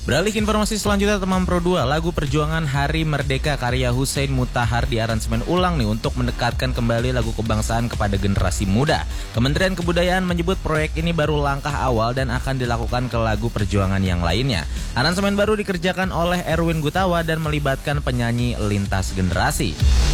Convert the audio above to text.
Beralih ke informasi selanjutnya, teman Pro 2, lagu Perjuangan Hari Merdeka karya Hussein Mutahar diaransemen ulang nih untuk mendekatkan kembali lagu kebangsaan kepada generasi muda. Kementerian Kebudayaan menyebut proyek ini baru langkah awal dan akan dilakukan ke lagu perjuangan yang lainnya. Aransemen baru dikerjakan oleh Erwin Gutawa dan melibatkan penyanyi lintas generasi.